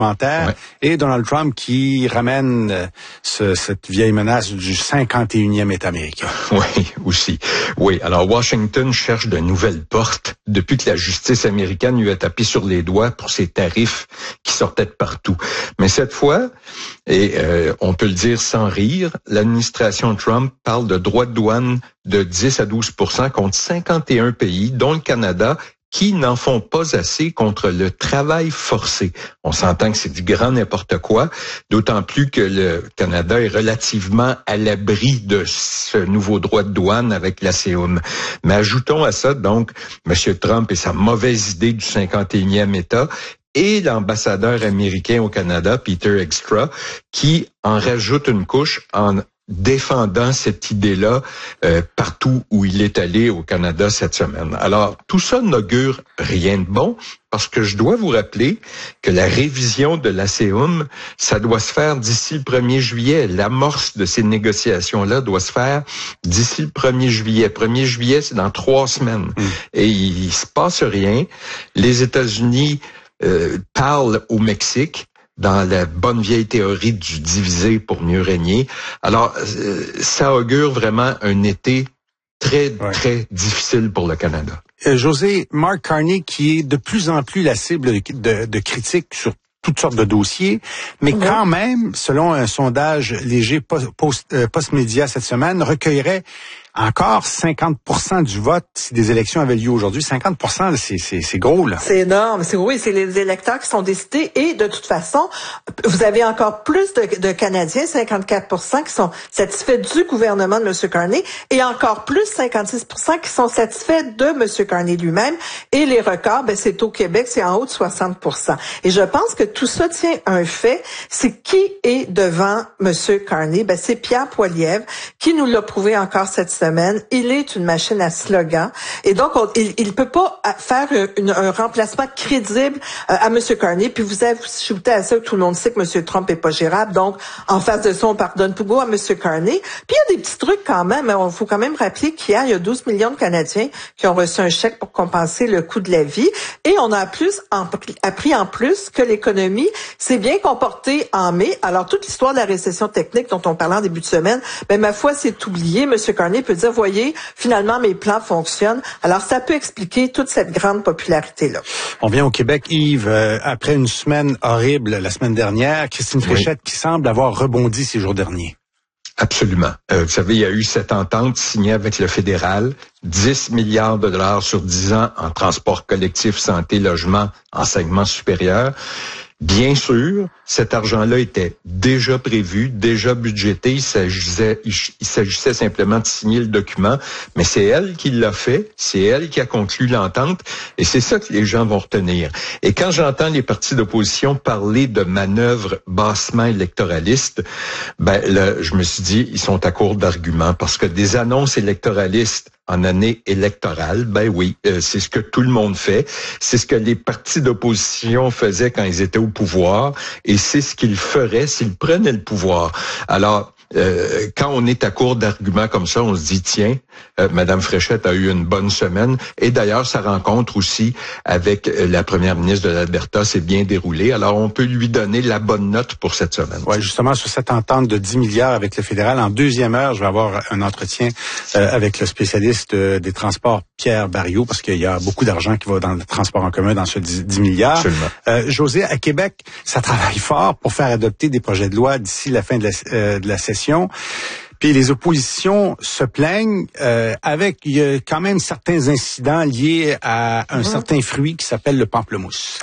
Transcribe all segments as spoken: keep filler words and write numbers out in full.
documentaire, ouais. Et Donald Trump qui ramène euh, ce, cette vieille menace du cinquante et unième État américain. Oui, aussi. Oui, alors Washington cherche de nouvelles portes depuis que la justice américaine lui a tapé sur les doigts pour ses tarifs qui sortaient de partout. Mais cette fois, et euh, on peut le dire sans rire, l'administration Trump parle de droits de douane de dix à douze pour cent contre cinquante et un pays, dont le Canada, qui n'en font pas assez contre le travail forcé. On s'entend que c'est du grand n'importe quoi, d'autant plus que le Canada est relativement à l'abri de ce nouveau droit de douane avec l'A C E U M. Mais ajoutons à ça, donc, M. Trump et sa mauvaise idée du cinquante et unième État, et l'ambassadeur américain au Canada, Peter Extra, qui en rajoute une couche en défendant cette idée-là euh, partout où il est allé au Canada cette semaine. Alors, tout ça n'augure rien de bon, parce que je dois vous rappeler que la révision de l'A C E U M, ça doit se faire d'ici le premier juillet. L'amorce de ces négociations-là doit se faire d'ici le premier juillet. premier juillet, c'est dans trois semaines. Mmh. Et il, il se passe rien. Les États-Unis euh, parlent au Mexique, dans la bonne vieille théorie du diviser pour mieux régner. Alors, euh, ça augure vraiment un été très, ouais. très difficile pour le Canada. Euh, José, Mark Carney, qui est de plus en plus la cible de, de, de critiques sur toutes sortes de dossiers, mais mmh. quand même, selon un sondage léger post, euh, post-média cette semaine, recueillerait encore cinquante pour cent du vote si des élections avaient lieu aujourd'hui. cinquante pour cent, c'est, c'est, c'est gros, là. C'est énorme. C'est, oui, c'est les électeurs qui sont décidés. Et de toute façon, vous avez encore plus de, de Canadiens, cinquante-quatre pour cent, qui sont satisfaits du gouvernement de M. Carney et encore plus, cinquante-six pour cent qui sont satisfaits de M. Carney lui-même. Et les records, ben, c'est au Québec, c'est en haut de soixante pour cent. Et je pense que tout ça tient à un fait, c'est qui est devant M. Carney? Ben, c'est Pierre Poilievre qui nous l'a prouvé encore cette semaine. Il est une machine à slogan. Et donc, on, il ne peut pas faire une, un remplacement crédible euh, à M. Carney. Puis vous ajoutez à ça que tout le monde sait que M. Trump est pas gérable. Donc, en face de ça, on pardonne tout beau à M. Carney. Puis il y a des petits trucs quand même. Il faut quand même rappeler qu'hier, il y a douze millions de Canadiens qui ont reçu un chèque pour compenser le coût de la vie. Et on a plus en, appris en plus que l'économie s'est bien comportée en mai. Alors, toute l'histoire de la récession technique dont on parlait en début de semaine, ben ma foi, c'est oublié. M. Carney peut dire, voyez, finalement, mes plans fonctionnent. Alors, ça peut expliquer toute cette grande popularité-là. On vient au Québec, Yves, euh, après une semaine horrible la semaine dernière, Christine Fréchette oui. qui semble avoir rebondi ces jours derniers. Absolument. Euh, vous savez, il y a eu cette entente signée avec le fédéral, dix milliards de dollars sur dix ans en transport collectif, santé, logement, enseignement supérieur. Bien sûr, cet argent-là était déjà prévu, déjà budgété. Il s'agissait, il s'agissait simplement de signer le document, mais c'est elle qui l'a fait, c'est elle qui a conclu l'entente, et c'est ça que les gens vont retenir. Et quand j'entends les partis d'opposition parler de manœuvres bassement électoralistes, ben là, je me suis dit, ils sont à court d'arguments, parce que des annonces électoralistes en année électorale, ben oui, euh, c'est ce que tout le monde fait. C'est ce que les partis d'opposition faisaient quand ils étaient au pouvoir, et c'est ce qu'ils feraient s'ils prenaient le pouvoir. Alors, euh, quand on est à court d'arguments comme ça, on se dit, tiens, euh, Mme Fréchette a eu une bonne semaine. Et d'ailleurs, sa rencontre aussi avec la première ministre de l'Alberta s'est bien déroulée. Alors, on peut lui donner la bonne note pour cette semaine. Oui, justement, sur cette entente de dix milliards avec le fédéral, en deuxième heure, je vais avoir un entretien euh, avec le spécialiste euh, des transports, Pierre Barriot, parce qu'il y a beaucoup d'argent qui va dans le transport en commun dans ce dix milliards. Absolument. Euh, José, à Québec, ça travaille fort pour faire adopter des projets de loi d'ici la fin de la, euh, de la session. Puis les oppositions se plaignent euh, avec il y a quand même certains incidents liés à un mmh. certain fruit qui s'appelle le pamplemousse.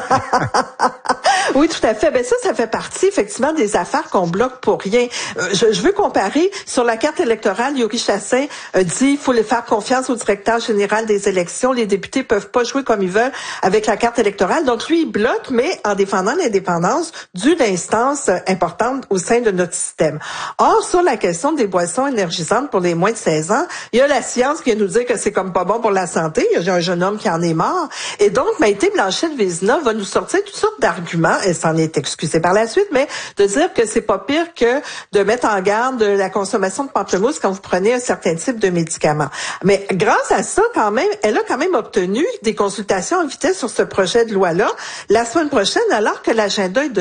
Oui, tout à fait. Ben ça, ça fait partie effectivement des affaires qu'on bloque pour rien. Euh, je, je veux comparer sur la carte électorale. Yuri Chassin euh, dit il faut les faire confiance au directeur général des élections. Les députés peuvent pas jouer comme ils veulent avec la carte électorale. Donc lui, il bloque, mais en défendant l'indépendance d'une instance euh, importante au sein de notre système. Or, sur la question des boissons énergisantes pour les moins de seize ans, il y a la science qui vient nous dire que c'est comme pas bon pour la santé. Il y a un jeune homme qui en est mort. Et donc, Maïté Blanchette-Vézina va nous sortir toutes sortes d'arguments. elle s'en est excusée par la suite, mais de dire que c'est pas pire que de mettre en garde de la consommation de pamplemousse quand vous prenez un certain type de médicament. Mais grâce à ça, quand même, elle a quand même obtenu des consultations en vitesse sur ce projet de loi-là la semaine prochaine, alors que l'agenda est de